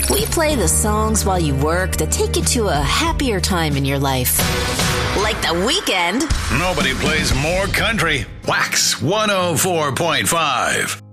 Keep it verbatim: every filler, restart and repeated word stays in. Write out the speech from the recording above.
We play the songs while you work that take you to a happier time in your life. Like The Weeknd. Nobody plays more country. Wax one oh four point five.